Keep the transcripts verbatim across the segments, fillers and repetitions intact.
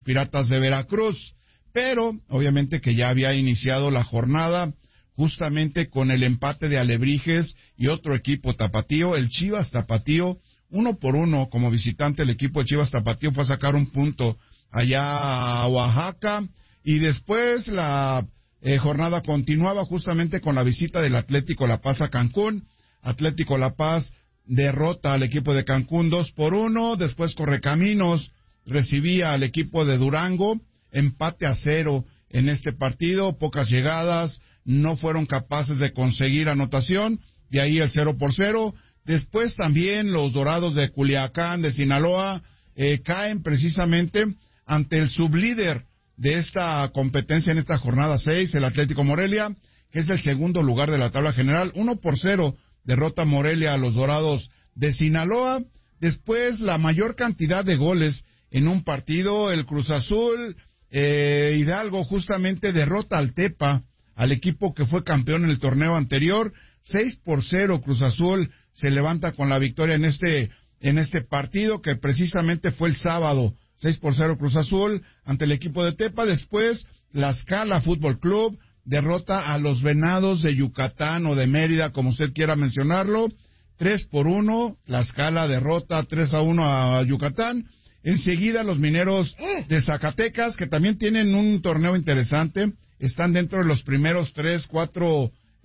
Piratas de Veracruz, pero obviamente que ya había iniciado la jornada justamente con el empate de Alebrijes y otro equipo tapatío, el Chivas Tapatío, uno por uno como visitante. El equipo de Chivas Tapatío fue a sacar un punto allá a Oaxaca, y después la eh, jornada continuaba justamente con la visita del Atlético La Paz a Cancún. Atlético La Paz derrota al equipo de Cancún dos por uno, después Correcaminos recibía al equipo de Durango, empate a cero en este partido, pocas llegadas, no fueron capaces de conseguir anotación, de ahí el cero por cero. Después también los Dorados de Culiacán, de Sinaloa, eh, caen precisamente ante el sublíder de esta competencia en esta jornada seis, el Atlético Morelia, que es el segundo lugar de la tabla general. Uno por cero derrota Morelia a los Dorados de Sinaloa. Después la mayor cantidad de goles en un partido, el Cruz Azul, eh, Hidalgo justamente derrota al Tepa, al equipo que fue campeón en el torneo anterior. Seis por cero Cruz Azul se levanta con la victoria en este en este partido, que precisamente fue el sábado. Seis por cero Cruz Azul ante el equipo de Tepa. Después la Scala Fútbol Club derrota a los Venados de Yucatán o de Mérida, como usted quiera mencionarlo. Tres por uno, la Scala derrota tres a uno a Yucatán. Enseguida los Mineros de Zacatecas, que también tienen un torneo interesante, están dentro de los primeros tres, cuatro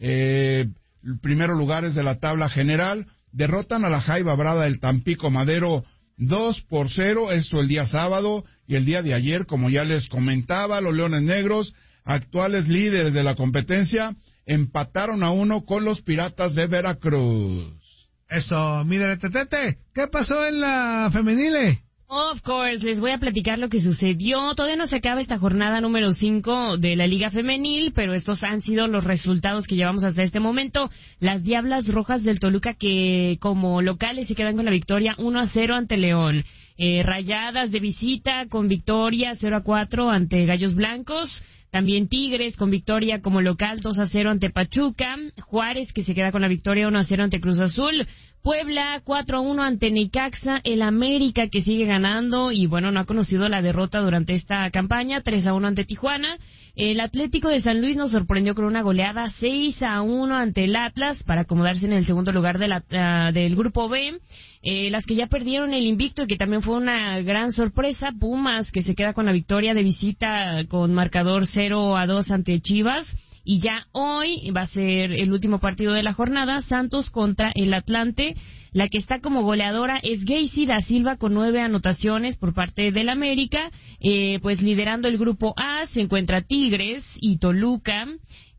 eh, primeros lugares de la tabla general. Derrotan a la Jaiba Brava del Tampico Madero dos por cero, esto el día sábado, y el día de ayer, como ya les comentaba, los Leones Negros, actuales líderes de la competencia, empataron a uno con los Piratas de Veracruz. Eso, mire, Tetete, ¿qué pasó en la femenile? Of course, les voy a platicar lo que sucedió. Todavía no se acaba esta jornada número cinco de la Liga Femenil, pero estos han sido los resultados que llevamos hasta este momento. Las Diablas Rojas del Toluca, que como locales se quedan con la victoria uno a cero ante León. Eh, Rayadas de visita con victoria cero a cuatro ante Gallos Blancos. También Tigres con victoria como local dos a cero ante Pachuca. Juárez, que se queda con la victoria uno a cero ante Cruz Azul. Puebla cuatro a uno ante Necaxa. El América, que sigue ganando y bueno, no ha conocido la derrota durante esta campaña, tres a uno ante Tijuana. El Atlético de San Luis nos sorprendió con una goleada seis a uno ante el Atlas para acomodarse en el segundo lugar de la, uh, del grupo B. Eh, las que ya perdieron el invicto y que también fue una gran sorpresa, Pumas, que se queda con la victoria de visita con marcador cero a dos ante Chivas. Y ya hoy va a ser el último partido de la jornada, Santos contra el Atlante. La que está como goleadora es Geisy da Silva con nueve anotaciones por parte del América. Eh, pues liderando el grupo A se encuentra Tigres y Toluca.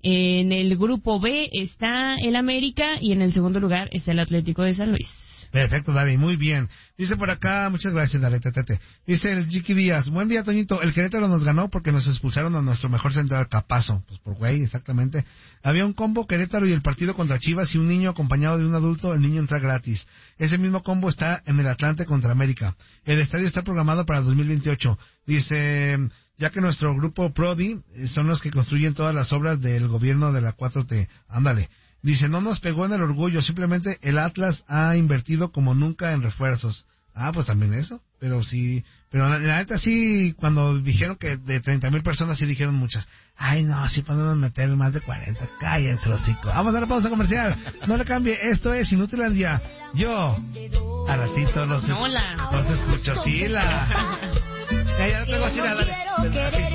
En el grupo B está el América y en el segundo lugar está el Atlético de San Luis. Perfecto, David, muy bien. Dice por acá, muchas gracias, David, tete. Dice el Chiqui Díaz, buen día, Toñito, el Querétaro nos ganó porque nos expulsaron a nuestro mejor central, Capazo. Pues por güey, exactamente. Había un combo Querétaro y el partido contra Chivas y un niño acompañado de un adulto, el niño entra gratis. Ese mismo combo está en el Atlante contra América. El estadio está programado para dos mil veintiocho. Dice, ya que nuestro grupo Prodi son los que construyen todas las obras del gobierno de la cuatro T. Ándale. Dice, no nos pegó en el orgullo, simplemente el Atlas ha invertido como nunca en refuerzos. Ah, pues también eso, pero sí, pero la, la neta sí, cuando dijeron que de treinta mil personas, sí dijeron muchas. Ay, no, sí podemos meter más de cuarenta, cállense los hocico. Vamos a la pausa comercial, no le cambie, esto es Inútil al Día. Yo, a ratito los, es, los escucho, sí, la... ya, ya lo tengo así, la, dale, dale,